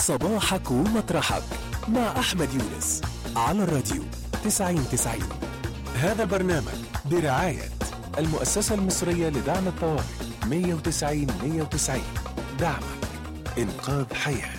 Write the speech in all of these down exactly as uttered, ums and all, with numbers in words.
صباحك ومطرحك مع أحمد يونس على الراديو تسعين تسعين. هذا البرنامج برعاية المؤسسة المصرية لدعم الطوارئ مية وتسعين مية وتسعين. دعمك إنقاذ حياة.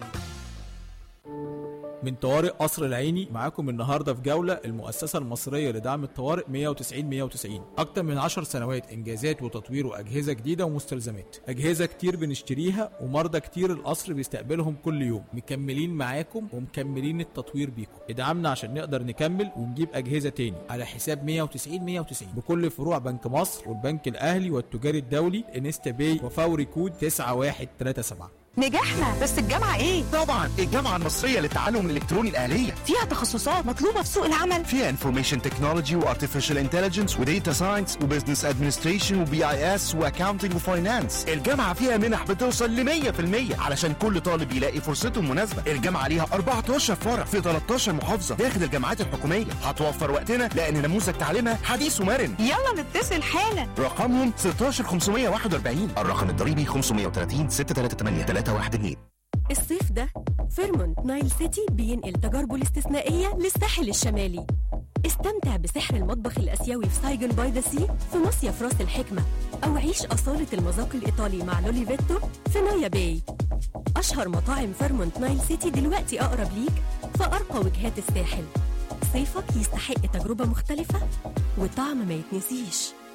من طوارئ قصر العيني معاكم النهارده في جوله المؤسسه المصريه لدعم الطوارئ مية وتسعين مية وتسعين. اكتر من عشر سنوات انجازات وتطوير واجهزه جديده ومستلزمات، اجهزه كتير بنشتريها ومرضى كتير القصر بيستقبلهم كل يوم. مكملين معاكم ومكملين التطوير بيكم. ادعمنا عشان نقدر نكمل ونجيب اجهزه تاني على حساب مية وتسعين مية وتسعين بكل فروع بنك مصر والبنك الاهلي والتجاري الدولي انستا باي وفوري كود تسعة واحد تلاتة سبعة. نجحنا. بس الجامعة ايه؟ طبعا الجامعة المصرية للتعلم الإلكتروني الآلية فيها تخصصات مطلوبة في سوق العمل. فيها Information Technology و Artificial Intelligence و Data Science و Business Administration و بي آي إس و Accounting و Finance. الجامعة فيها منح بتوصل ل مية في المية علشان كل طالب يلاقي فرصته المناسبة. الجامعة ليها أربعتاشر فرع في تلتاشر محافظة داخل الجامعات الحكومية. هتوفر وقتنا لأن نموذج تعليمها حديث ومرن. يلا نتصل حالا. رقمهم ستاشر خمسمية وواحد وأربعين. الرقم الضريبي خمسمية وتلاتين ستة تلاتة تمانية تلاتة واحد اتنين. الصيف ده فيرمونت نايل سيتي بينقل تجاربه الاستثنائية للساحل الشمالي. استمتع بسحر المطبخ الآسيوي في سايجن باي ذا سي في مصيف راس الحكمة، أو عيش أصالة المذاق الإيطالي مع لولي فيتو في نايا باي. أشهر مطاعم فيرمونت نايل سيتي دلوقتي أقرب ليك في أرقى وجهات الساحل. صيفك يستحق تجربة مختلفة وطعم ما يتنسيش.